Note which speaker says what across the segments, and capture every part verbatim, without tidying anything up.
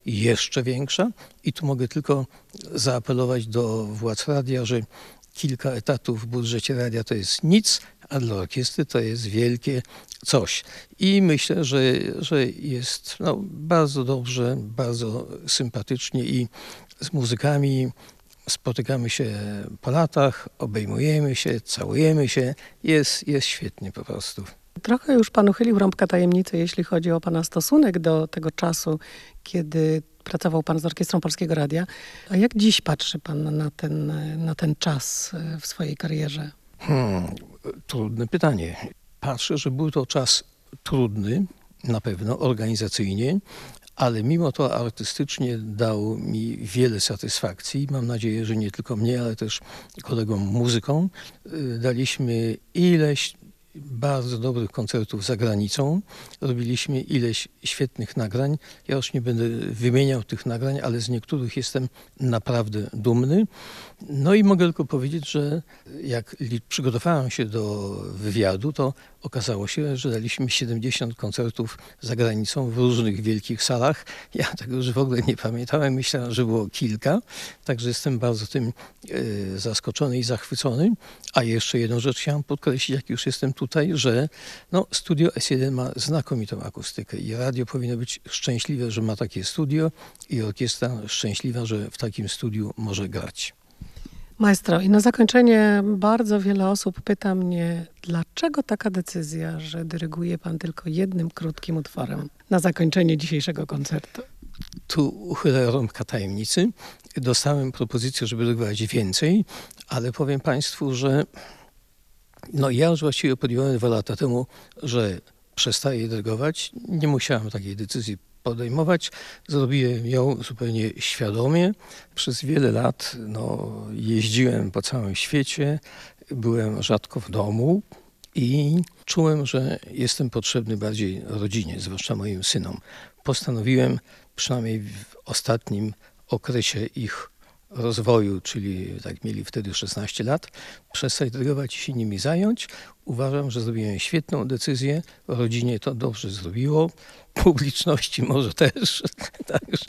Speaker 1: jeszcze większa i tu mogę tylko zaapelować do władz radia, że kilka etatów w budżecie radia to jest nic, a dla orkiestry to jest wielkie coś. I myślę, że, że jest no, bardzo dobrze, bardzo sympatycznie i z muzykami spotykamy się po latach, obejmujemy się, całujemy się. Jest, jest świetnie po prostu.
Speaker 2: Trochę już pan uchylił rąbka tajemnicy, jeśli chodzi o pana stosunek do tego czasu, kiedy pracował pan z Orkiestrą Polskiego Radia. A jak dziś patrzy pan na ten, na ten czas w swojej karierze?
Speaker 1: Hmm, trudne pytanie. Patrzę, że był to czas trudny, na pewno, organizacyjnie, ale mimo to artystycznie dał mi wiele satysfakcji. Mam nadzieję, że nie tylko mnie, ale też kolegom muzykom. Daliśmy ileś bardzo dobrych koncertów za granicą. Robiliśmy ileś świetnych nagrań. Ja już nie będę wymieniał tych nagrań, ale z niektórych jestem naprawdę dumny. No i mogę tylko powiedzieć, że jak przygotowałem się do wywiadu, to okazało się, że daliśmy siedemdziesiąt koncertów za granicą w różnych wielkich salach. Ja tego już w ogóle nie pamiętałem. Myślałem, że było kilka. Także jestem bardzo tym e, zaskoczony i zachwycony. A jeszcze jedną rzecz chciałem podkreślić, jak już jestem tutaj, że no, Studio S jeden ma znakomitą akustykę i radio powinno być szczęśliwe, że ma takie studio i orkiestra szczęśliwa, że w takim studiu może grać.
Speaker 2: Maestro, i na zakończenie bardzo wiele osób pyta mnie, dlaczego taka decyzja, że dyryguje pan tylko jednym krótkim utworem na zakończenie dzisiejszego koncertu?
Speaker 1: Tu uchylę rąbka tajemnicy. Dostałem propozycję, żeby dyrygować więcej, ale powiem państwu, że no ja już właściwie podjąłem dwa lata temu, że przestaję dyrygować. Nie musiałem takiej decyzji podejmować. Zrobiłem ją zupełnie świadomie. Przez wiele lat no, jeździłem po całym świecie, byłem rzadko w domu i czułem, że jestem potrzebny bardziej rodzinie, zwłaszcza moim synom. Postanowiłem, przynajmniej w ostatnim okresie ich rozwoju, czyli tak mieli wtedy szesnaście lat, przestać dyrygować i się nimi zająć. Uważam, że zrobiłem świetną decyzję. Rodzinie to dobrze zrobiło. Publiczności może też. Także.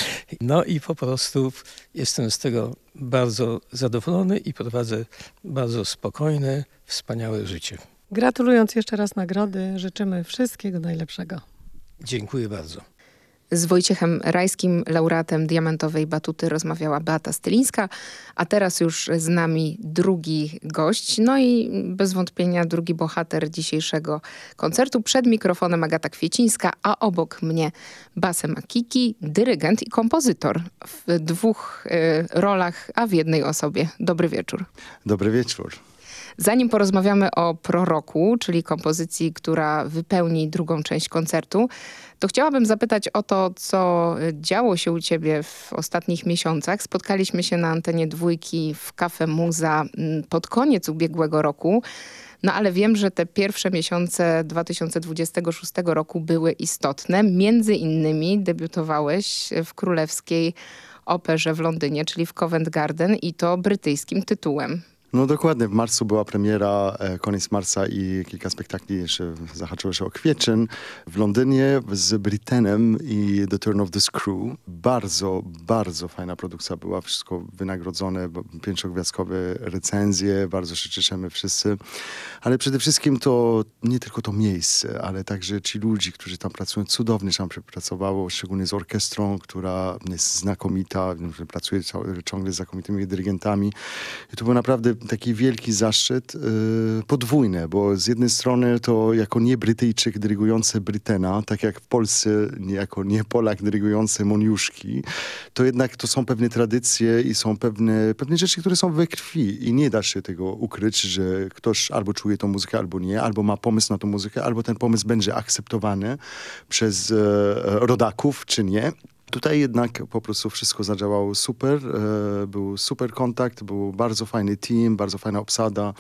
Speaker 1: No i po prostu jestem z tego bardzo zadowolony i prowadzę bardzo spokojne, wspaniałe życie.
Speaker 2: Gratulując jeszcze raz nagrody, życzymy wszystkiego najlepszego.
Speaker 1: Dziękuję bardzo.
Speaker 3: Z Wojciechem Rajskim, laureatem Diamentowej Batuty, rozmawiała Beata Stylińska, a teraz już z nami drugi gość, no i bez wątpienia drugi bohater dzisiejszego koncertu. Przed mikrofonem Agata Kwiecińska, a obok mnie Basem Akiki, dyrygent i kompozytor w dwóch y, rolach, a w jednej osobie. Dobry wieczór.
Speaker 4: Dobry wieczór.
Speaker 3: Zanim porozmawiamy o Proroku, czyli kompozycji, która wypełni drugą część koncertu, to chciałabym zapytać o to, co działo się u ciebie w ostatnich miesiącach. Spotkaliśmy się na antenie dwójki w Cafe Muza pod koniec ubiegłego roku. No ale wiem, że te pierwsze miesiące dwa tysiące dwudziestego szóstego roku były istotne. Między innymi debiutowałeś w Królewskiej Operze w Londynie, czyli w Covent Garden i to brytyjskim tytułem.
Speaker 4: No dokładnie, w marcu była premiera, e, koniec marca i kilka spektakli jeszcze zahaczyło się o kwiecień w Londynie z Britenem i The Turn of the Screw. Bardzo, bardzo fajna produkcja była, wszystko wynagrodzone, pięciogwiazdkowe recenzje, bardzo się cieszymy wszyscy. Ale przede wszystkim to nie tylko to miejsce, ale także ci ludzie, którzy tam pracują, cudownie tam pracowało, szczególnie z orkiestrą, która jest znakomita, pracuje ciągle z znakomitymi dyrygentami. I to było naprawdę taki wielki zaszczyt, yy, podwójny, bo z jednej strony to jako nie Brytyjczyk dyrygujący Brytena, tak jak w Polsce nie, jako nie Polak dyrygujący Moniuszki, to jednak to są pewne tradycje i są pewne, pewne rzeczy, które są we krwi i nie da się tego ukryć, że ktoś albo czuje tą muzykę, albo nie, albo ma pomysł na tą muzykę, albo ten pomysł będzie akceptowany przez e, rodaków, czy nie. Tutaj jednak po prostu wszystko zadziałało super, e, był super kontakt, był bardzo fajny team, bardzo fajna obsada.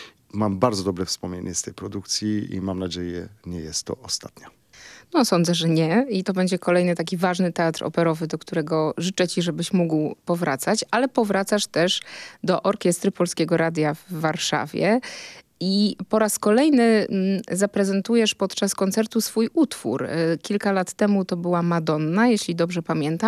Speaker 4: Mam bardzo dobre wspomnienie z tej produkcji i mam nadzieję, nie jest to ostatnia.
Speaker 3: No sądzę, że nie i to będzie kolejny taki ważny teatr operowy, do którego życzę ci, żebyś mógł powracać, ale powracasz też do Orkiestry Polskiego Radia w Warszawie. I po raz kolejny mm, zaprezentujesz podczas koncertu swój utwór. Y, Kilka lat temu to była Madonna, jeśli dobrze pamiętam.